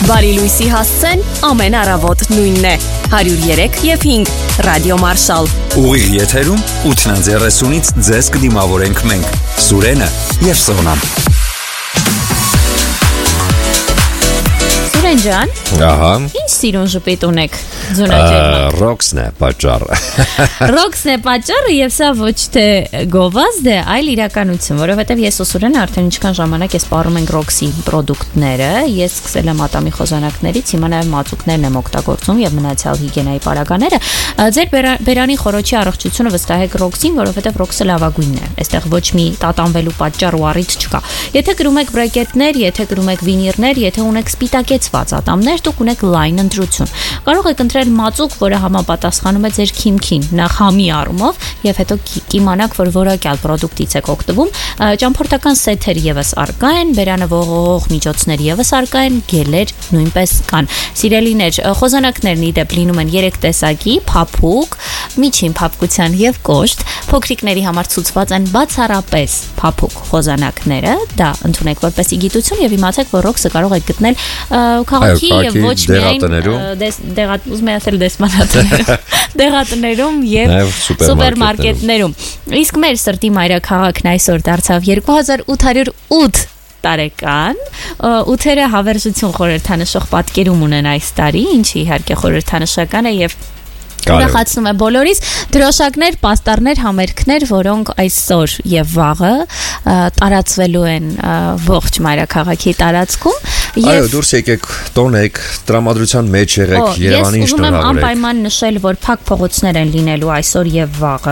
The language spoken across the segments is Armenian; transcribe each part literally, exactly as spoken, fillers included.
Բարի լույսի հասցեն ամեն առավոտ նույնն է հարյուր երեք եւ հինգ Ռադիո Մարշալ Ուղիղ եթերում ութնաձեռեսունից ձեզ կդիմավորենք մենք Սուրենը եւ Սոնան Սուրեն ջան Ահա Ինչ սիրուն ժպիտ ունեք ձունաջերմը Ռոքսն է պատճառը Ռոքսն է պատճառը եւ սա ոչ թե գովազդ է, այլ իրականություն, որովհետեւ ես ու Սուրենը արդեն ինչքան ժամանակ է սպառում ենք Ռոքսի պրոդուկտները, ես սկսել եմ ատամի խոզանակներից, հիմա նաեւ մածուկներն եմ օգտագործում եւ մնացյալ հիգիենայի պարագաները։ Ձեր բերանի խորոչի առողջությունը վստահեք Ռոքսին, որովհետեւ Ռոքսը լավագույնն է։ Այստեղ ոչ մի տատանվելու պատճառ ու առիթ չկա։ Եթե կրում եք բրեկետներ, եթե կրում եք վինիրներ, եթե ունեք սպիտակեցված ատամներ, դուք ունեք լայն ընտրություն։ Կարող եք ընտրել մածուկ, որը համապատասխանում է ձեր քիմքին, նախ համի առումով եւ հետո կիմանաք, որ որակյալ պրոդուկտից եք օգտվում։ Ճամփորդական սեթեր եւս արկա են, բերանը ողողող միջոցներ եւս արկա են, գելեր նույնպես կան։ Սիրելիներ, խոզանակներն ի դեպ լինում են երեք տեսակի՝ փափուկ, միջին փափկության եւ կոշտ։ Փոքրիկների համար ցուցված են բացառապես փափուկ խոզանակները, դա ընդունեք որպես գիտություն եւ իմացեք, որ Ռոքսը կարող եք գտնել քաղաքի եւ ոչ միայն ուզում եմ ասել դեսպանատներում, դեղատներում եւ սուպերմարկետներում։ Իսկ մեր սրտի մայրաքաղաքն այսօր դարձավ երկու հազար ութ հարյուր ութ տարեկան, ութերը հավերժություն խորհրդանշող պատկերում ունեն այս տարի, ինչը իհարկե խորհրդանշական է եւ ուրախացնում է բոլորիս դրոշակներ, պաստառներ, համերգներ, որոնք այսօր եւ վաղը տարածվելու են ողջ մայրաքաղաքի տարածքում։ Այո, դուրս եկեք, տոնեք, տրամադրության մեջ եղեք, Երևանին շնորհավորեք։ Ես ուզում եմ անպայման նշել, որ փակ փողոցներ են լինելու այսօր եւ վաղը։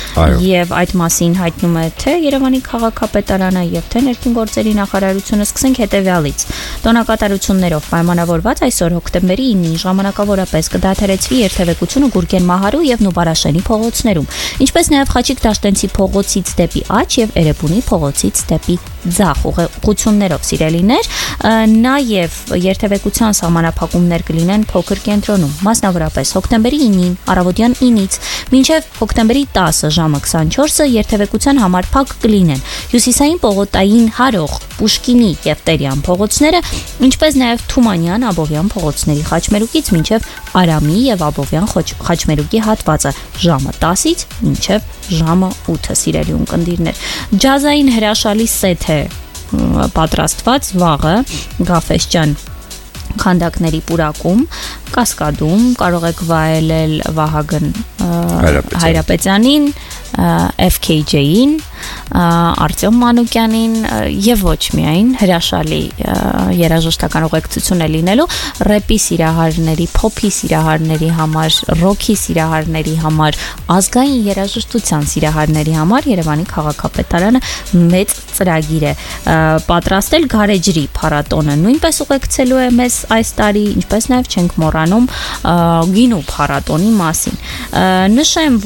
Եվ այդ մասին հայտնում է թե Երևանի քաղաքապետարանը եւ թե ներքին գործերի նախարարությունը, սկսենք հետեւյալից։ Տոնակատարություններով պայմանավորված այսօր հոկտեմբերի ինին ժամանակավորապես կդադարեցվի երթևեկությունը Գուրգեն Մահարու եւ Նուբարաշենի փողոցներում, ինչպես նաեւ Խաչիկ Դաշտենցի փողոցից դեպի Աջ եւ Էրեբունի փողոցից դեպի Ձախ ուղղություններով, սիրելիներ, նաեւ երթևեկության սահմանափակումներ կլինեն փոքր կենտրոնում, մասնավորապես հոկտեմբերի ինին առավոտյան ինից մինչեւ հոկտեմբերի տասը ժամը քսանչորսը երթևեկության համար փակ կլինեն Հյուսիսային պողոտային Հարող, Պուշկինի եւ Տերյան փողոցները, ինչպես նաեւ Թումանյան, Աբովյան փողոցների խաչմերուկից մինչեւ Արամի եւ Աբովյան խաչմերուկի հատվածը ժամը տասից մինչեւ ժամը ութը, սիրելի ունկնդիրներ։ Ջազային հրաշալի սեթ է պատրաստված վաղը Գաֆեսճան քանդակների պուրակում, Կասկադում կարող եք վայելել Վահագն Հայրապետյանին, Էֆ Քեյ Ջեյին, Արտյոմ Մանուկյանին եւ ոչ միայն հրաշալի երաժշտական ուղեկցություն է լինելու ռեպի սիրահարների, փոփի սիրահարների համար, ռոքի սիրահարների համար, ազգային երաժշտության սիրահարների համար Երևանի քաղաքապետարանը մեծ ծրագիր է պատրաստել Գարեջրի փառատոնը նույնպես ուղեկցելու է մեզ այս տարի, ինչպես նաեւ չենք մոռանում գինու փառատոնի մասին։ Նշեմ,